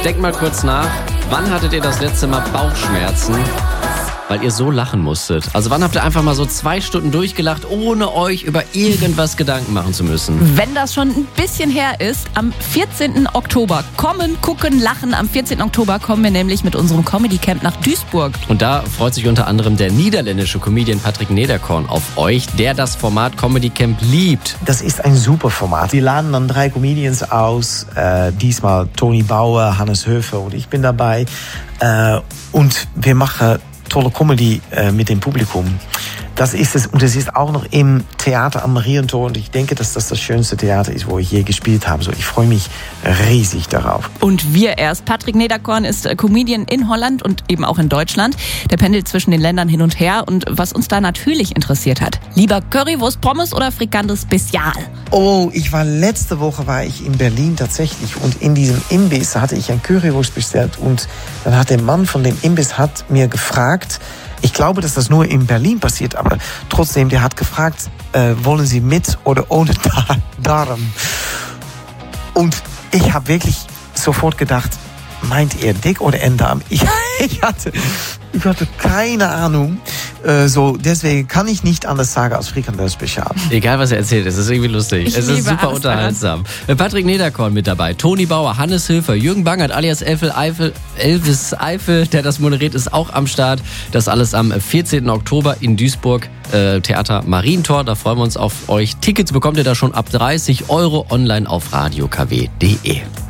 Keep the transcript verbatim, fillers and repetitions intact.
denkt mal kurz nach. Wann hattet ihr das letzte Mal Bauchschmerzen, weil ihr so lachen musstet? Also wann habt ihr einfach mal so zwei Stunden durchgelacht, ohne euch über irgendwas Gedanken machen zu müssen? Wenn das schon ein bisschen her ist, am vierzehnten Oktober kommen, gucken, lachen. Am vierzehnten Oktober kommen wir nämlich mit unserem Comedy Camp nach Duisburg. Und da freut sich unter anderem der niederländische Comedian Patrick Nederkorn auf euch, der das Format Comedy Camp liebt. Das ist ein super Format. Wir laden dann drei Comedians aus. Äh, diesmal Toni Bauer, Hannes Höfer und ich bin dabei. Äh, und wir machen tolle Comedy äh, mit dem Publikum. Das ist es. Und es ist auch noch im Theater am Marientor. Und ich denke, dass das das schönste Theater ist, wo ich je gespielt habe. So, ich freue mich riesig darauf. Und wir erst. Patrick Nederkorn ist Comedian in Holland und eben auch in Deutschland. Der pendelt zwischen den Ländern hin und her. Und was uns da natürlich interessiert hat: lieber Currywurst Pommes oder Frikandel Spezial? Oh, ich war letzte Woche war ich in Berlin tatsächlich. Und in diesem Imbiss hatte ich ein Currywurst bestellt. Und dann hat der Mann von dem Imbiss hat mir gefragt, ich glaube, dass das nur in Berlin passiert, aber trotzdem, der hat gefragt, äh, wollen Sie mit oder ohne Darm? Und ich habe wirklich sofort gedacht, meint er dick oder Enddarm? Ich, ich, hatte, ich hatte keine Ahnung. Äh, so, deswegen kann ich nicht anders sagen als Frikandel Spezial. Egal, was er erzählt, es ist irgendwie lustig. Ich es ist super alles unterhaltsam. Daran. Patrick Nederkorn mit dabei, Toni Bauer, Hannes Höfer, Jürgen Bangert alias Elfel Eifel, Elvis Eifel, der das moderiert, ist auch am Start. Das alles am vierzehnten Oktober in Duisburg, äh, Theater Marientor. Da freuen wir uns auf euch. Tickets bekommt ihr da schon ab dreißig Euro online auf radio k w punkt d e.